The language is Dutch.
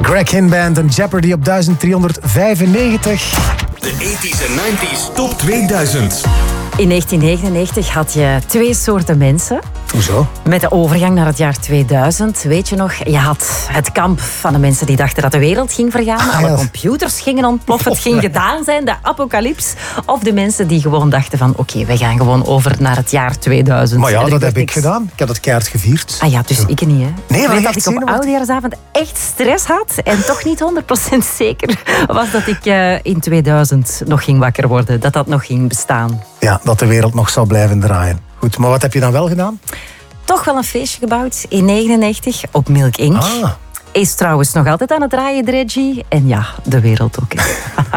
Greg Hinn Band en Jeopardy op 1395. De 80s en 90s Top 2000. In 1999 had je 2 soorten mensen. Hoezo? Met de overgang naar het jaar 2000, weet je nog, je had het kamp van de mensen die dachten dat de wereld ging vergaan, alle computers gingen ontploffen, het ging gedaan zijn, de apocalyps. Of de mensen die gewoon dachten van, oké, we gaan gewoon over naar het jaar 2000. Maar ja, dat heb ik gedaan. Ik heb het keihard gevierd. Ah ja, dus ik niet, hè. Nee, ik maar weet echt dat ik op zenuwachtig. oudejaarsavond echt stress had en toch niet 100% zeker was dat ik in 2000 nog ging wakker worden, dat nog ging bestaan. Ja, dat de wereld nog zal blijven draaien. Goed, maar wat heb je dan wel gedaan? Toch wel een feestje gebouwd in 1999 op Milk Inc. Ah. Is trouwens nog altijd aan het draaien, Reggie. En ja, de wereld ook.